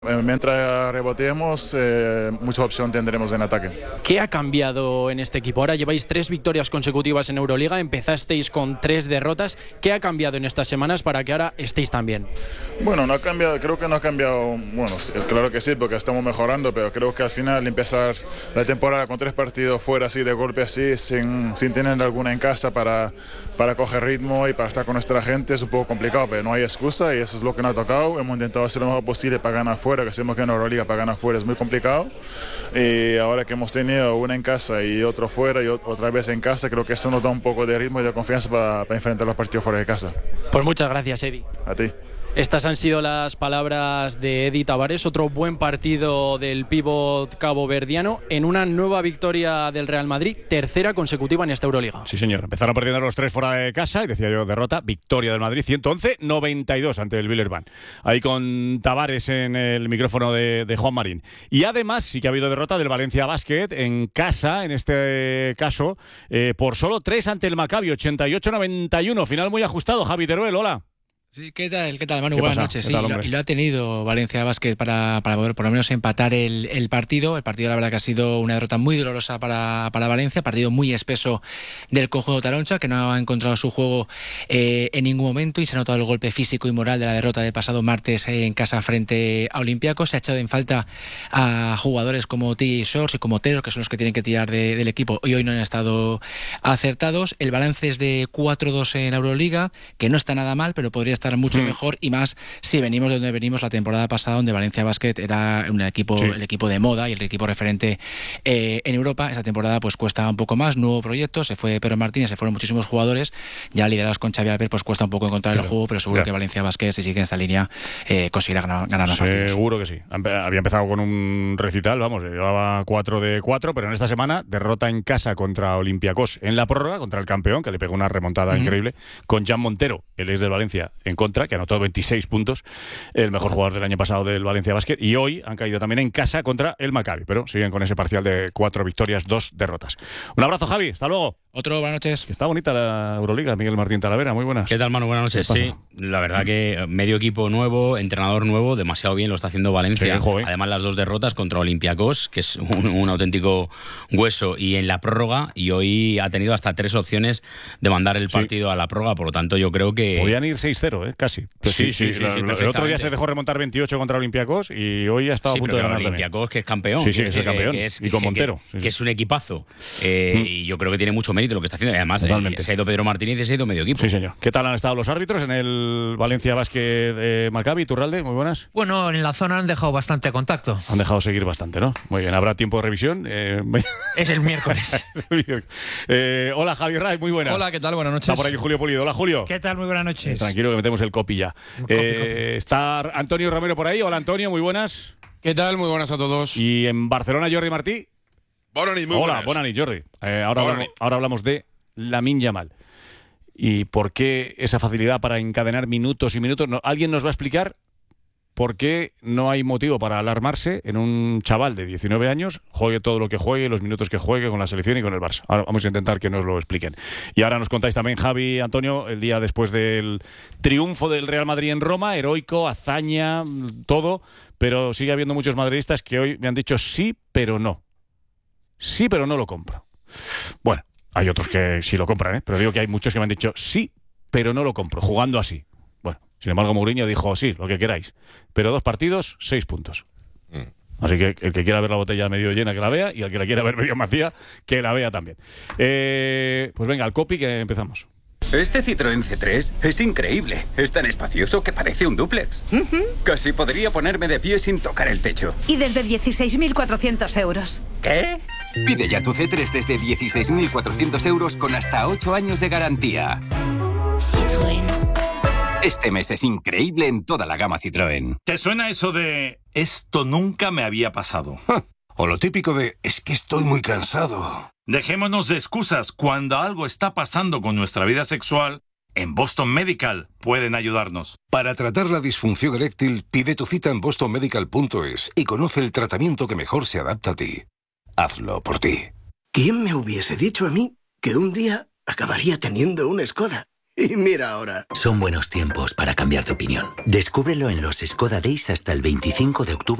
Mientras reboteemos, mucha opción tendremos en ataque. ¿Qué ha cambiado en este equipo? Ahora lleváis 3 victorias consecutivas en Euroliga, empezasteis con 3 derrotas. ¿Qué ha cambiado en estas semanas para que ahora estéis tan bien? Bueno, no ha cambiado, creo que no ha cambiado, bueno, claro que sí, porque estamos mejorando, pero creo que al final empezar la temporada con 3 partidos fuera así, de golpe así, sin tener alguna en casa para coger ritmo y para estar con nuestra gente es un poco complicado, pero no hay excusa y eso es lo que nos ha tocado. Hemos intentado hacer lo mejor posible para ganar fuera, que sabemos que en Euroliga para ganar fuera es muy complicado, y ahora que hemos tenido una en casa y otro fuera y otra vez en casa, creo que eso nos da un poco de ritmo y de confianza para enfrentar los partidos fuera de casa. Pues muchas gracias, Eddie. A ti. Estas han sido las palabras de Eddie Tavares, otro buen partido del pívot caboverdiano en una nueva victoria del Real Madrid, tercera consecutiva en esta Euroliga. Sí, señor. Empezaron perdiendo los 3 fuera de casa y decía yo derrota, victoria del Madrid, 111-92 ante el Villarreal. Ahí con Tavares en el micrófono de Juan Marín. Y además sí que ha habido derrota del Valencia Basket en casa, en este caso, por solo 3 ante el Maccabi, 88-91. Final muy ajustado. Javi Teruel, hola. Sí, ¿qué tal, Manu? ¿Qué Buenas pasa? noches. ¿Qué Sí, tal, y lo ha tenido Valencia Basket para poder por lo menos empatar el partido. El partido, la verdad, que ha sido una derrota muy dolorosa para Valencia, partido muy espeso del conjunto Taroncha, que no ha encontrado su juego en ningún momento y se ha notado el golpe físico y moral de la derrota del pasado martes en casa frente a Olympiacos. Se ha echado en falta a jugadores como T.J. Shorts y como Tero, que son los que tienen que tirar del equipo y hoy no han estado acertados. El balance es de 4-2 en Euroliga, que no está nada mal, pero podría estar mucho mejor, y más si venimos de donde venimos la temporada pasada, donde Valencia Basket era el equipo de moda y el equipo referente en Europa. Esta temporada pues cuesta un poco más, nuevo proyecto, se fue Pedro Martínez, se fueron muchísimos jugadores, ya liderados con Xavi Alper, pues cuesta un poco encontrar el juego, pero seguro que Valencia Basket, si sigue en esta línea, conseguirá ganar los partidos. Seguro que sí. Había empezado con un recital, vamos, llevaba 4 de 4, pero en esta semana derrota en casa contra Olympiacos en la prórroga, contra el campeón, que le pegó una remontada increíble, con Jan Montero, el ex del Valencia, en contra, que anotó 26 puntos, el mejor jugador del año pasado del Valencia Basket, y hoy han caído también en casa contra el Maccabi, pero siguen con ese parcial de 4 victorias, 2 derrotas. Un abrazo, Javi, hasta luego. Otro, buenas noches. Que está bonita la Euroliga, Miguel Martín Talavera, muy buenas. ¿Qué tal, Manu? Buenas noches. Sí, la verdad que medio equipo nuevo, entrenador nuevo, demasiado bien lo está haciendo Valencia. Sí, además, las 2 derrotas contra Olympiacos, que es un auténtico hueso, y en la prórroga, y hoy ha tenido hasta 3 opciones de mandar el partido a la prórroga, por lo tanto yo creo que... Podían ir 6-0, casi. Pues sí, el otro día se dejó remontar 28 contra Olympiacos y hoy ha estado a punto de ganar Olympiacos, que es campeón. Sí, es el campeón. Y con Montero. Que es un equipazo. Y yo creo que tiene mucho mérito lo que está haciendo. Y además, se ha ido Pedro Martínez y se ha ido medio equipo. Sí, señor. ¿Qué tal han estado los árbitros en el Valencia Basket Maccabi? Turralde, muy buenas. Bueno, en la zona han dejado bastante contacto. Han dejado seguir bastante, ¿no? Muy bien, ¿habrá tiempo de revisión? Es el miércoles. Hola, Javi Ray, muy buenas. Hola, ¿qué tal? Buenas noches. Está por aquí Julio Pulido. Hola, Julio. ¿Qué tal? Muy buenas noches. Tranquilo que metemos el copi ya. Está Antonio Romero por ahí. Hola, Antonio, muy buenas. ¿Qué tal? Muy buenas a todos. Y en Barcelona, Jordi Martí. Bona nit, muy Hola, buenas. buena nit, Jordi. Ahora hablamos de Lamine Yamal. ¿Y por qué esa facilidad para encadenar minutos y minutos? ¿Alguien nos va a explicar por qué no hay motivo para alarmarse en un chaval de 19 años, juegue todo lo que juegue, los minutos que juegue con la selección y con el Barça? Ahora vamos a intentar que nos lo expliquen. Y ahora nos contáis también, Javi, Antonio, el día después del triunfo del Real Madrid en Roma, heroico, hazaña, todo, pero sigue habiendo muchos madridistas que hoy me han dicho sí, pero no. Sí, pero no lo compro. Bueno, hay otros que sí lo compran, pero digo que hay muchos que me han dicho sí, pero no lo compro, jugando así. Bueno, sin embargo, Mourinho dijo sí, lo que queráis, pero 2 partidos, 6 puntos. Así que el que quiera ver la botella medio llena, que la vea, y el que la quiera ver medio vacía, que la vea también. Pues venga, al copy, que empezamos. Este Citroën C3 es increíble. Es tan espacioso que parece un dúplex. Casi podría ponerme de pie sin tocar el techo. Y desde 16.400 euros. ¿Qué? Pide ya tu C3 desde 16.400 euros con hasta 8 años de garantía. Citroën. Este mes es increíble en toda la gama Citroën. ¿Te suena eso de esto nunca me había pasado? O lo típico de es que estoy muy cansado. Dejémonos de excusas. Cuando algo está pasando con nuestra vida sexual, en Boston Medical pueden ayudarnos. Para tratar la disfunción eréctil, pide tu cita en bostonmedical.es y conoce el tratamiento que mejor se adapta a ti. Hazlo por ti. ¿Quién me hubiese dicho a mí que un día acabaría teniendo una Skoda? Y mira ahora. Son buenos tiempos para cambiar de opinión. Descúbrelo en los Skoda Days hasta el 25 de octubre.